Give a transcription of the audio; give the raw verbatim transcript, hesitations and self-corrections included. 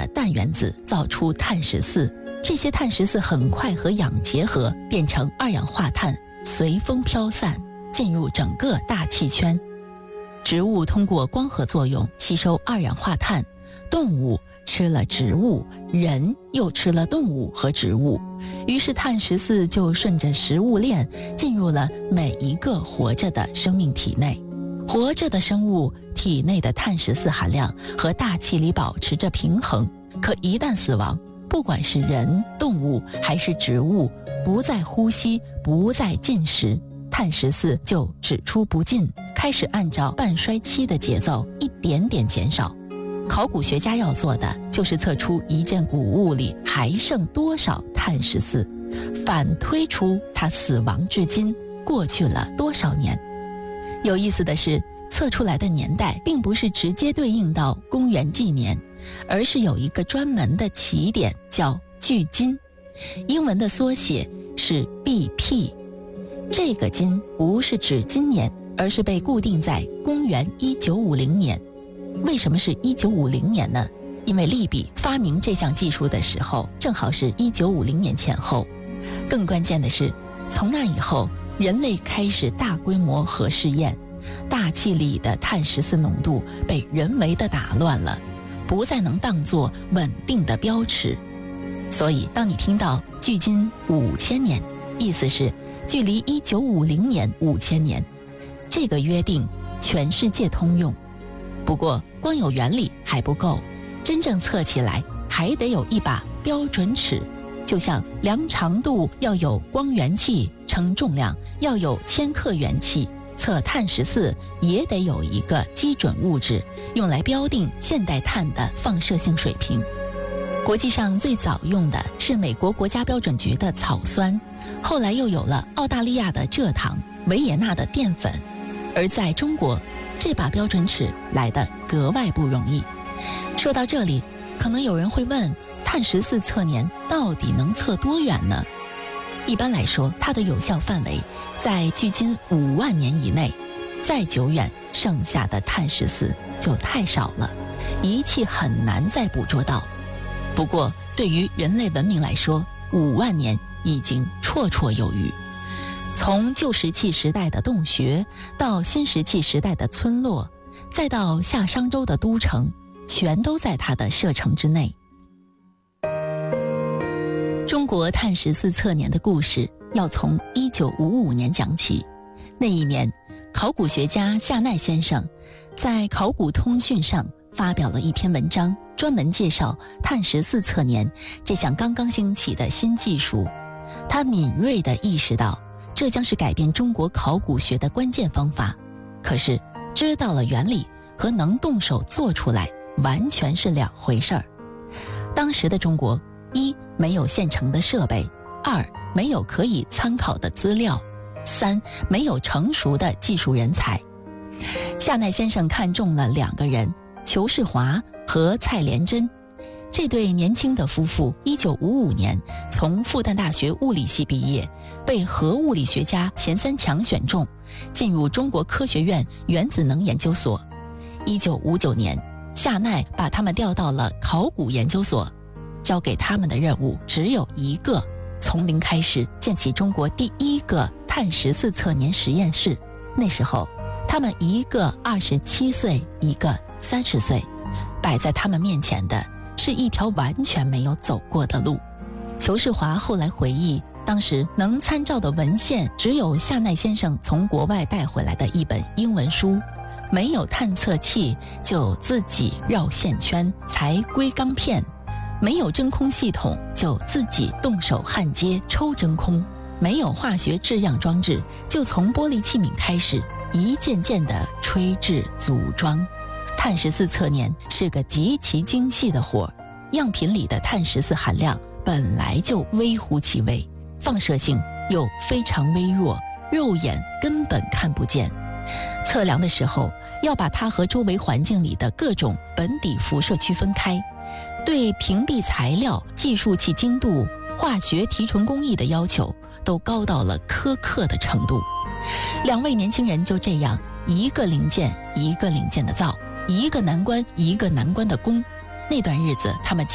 氮原子造出碳十四，这些碳十四很快和氧结合，变成二氧化碳，随风飘散，进入整个大气圈。植物通过光合作用吸收二氧化碳，动物吃了植物，人又吃了动物和植物，于是碳十四就顺着食物链进入了每一个活着的生命体内。活着的生物体内的碳十四含量和大气里保持着平衡，可一旦死亡，不管是人、动物还是植物，不再呼吸，不再进食，碳十四就只出不进，开始按照半衰期的节奏一点点减少。考古学家要做的就是测出一件古物里还剩多少碳十四，反推出它死亡至今过去了多少年。有意思的是，测出来的年代并不是直接对应到公元纪年，而是有一个专门的起点叫距今，英文的缩写是 B P。 这个今不是指今年，而是被固定在公元一九五零年。为什么是一九五零年呢？因为利比发明这项技术的时候正好是一九五零年前后。更关键的是，从那以后人类开始大规模核试验，大气里的碳十四浓度被人为的打乱了，不再能当作稳定的标尺。所以当你听到距今五千年，意思是距离一九五零年五千年，这个约定全世界通用。不过光有原理还不够，真正测起来还得有一把标准尺，就像量长度要有光源器，称重量要有千克元器，测碳十四也得有一个基准物质，用来标定现代碳的放射性水平。国际上最早用的是美国国家标准局的草酸，后来又有了澳大利亚的蔗糖、维也纳的淀粉，而在中国，这把标准尺来得格外不容易。说到这里，可能有人会问，碳十四测年到底能测多远呢？一般来说，它的有效范围在距今五万年以内，再久远，剩下的碳十四就太少了，仪器很难再捕捉到。不过，对于人类文明来说，五万年已经绰绰有余。从旧石器时代的洞穴，到新石器时代的村落，再到夏商周的都城，全都在它的射程之内。中国碳十四测年的故事要从一九五五年讲起。那一年，考古学家夏奈先生在《考古通讯》上发表了一篇文章，专门介绍碳十四测年这项刚刚兴起的新技术。他敏锐地意识到，这将是改变中国考古学的关键方法。可是，知道了原理和能动手做出来完全是两回事儿。当时的中国，一没有现成的设备，二没有可以参考的资料，三没有成熟的技术人才。夏奈先生看中了两个人，裘世华和蔡连珍。这对年轻的夫妇一九五五年从复旦大学物理系毕业，被核物理学家钱三强选中，进入中国科学院原子能研究所。一九五九年，夏奈把他们调到了考古研究所，交给他们的任务只有一个，从零开始建起中国第一个碳十四测年实验室。那时候，他们一个二十七岁，一个三十岁，摆在他们面前的是一条完全没有走过的路。裘世华后来回忆，当时能参照的文献只有夏奈先生从国外带回来的一本英文书，没有探测器就自己绕线圈裁硅钢片，没有真空系统就自己动手焊接抽真空，没有化学制样装置就从玻璃器皿开始一件件的吹制组装。碳十四测年是个极其精细的活，样品里的碳十四含量本来就微乎其微，放射性又非常微弱，肉眼根本看不见。测量的时候要把它和周围环境里的各种本底辐射区分开，对屏蔽材料、计数器精度、化学提纯工艺的要求都高到了苛刻的程度。两位年轻人就这样一个零件一个零件的造，一个难关一个难关的攻。那段日子他们